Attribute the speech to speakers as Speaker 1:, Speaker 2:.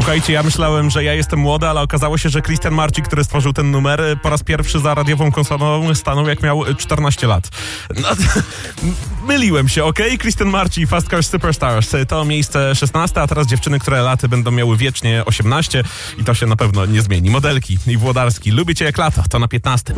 Speaker 1: Słuchajcie, ja myślałem, że ja jestem młody, ale okazało się, że Christian Marci, który stworzył ten numer, po raz pierwszy za radiową konsolą stanął jak miał 14 lat. No, myliłem się, okej? Christian Marci i Fast Car Superstars to miejsce 16, a teraz dziewczyny, które laty będą miały wiecznie 18 i to się na pewno nie zmieni. Modelki i Włodarski, lubię cię jak lato, to na 15.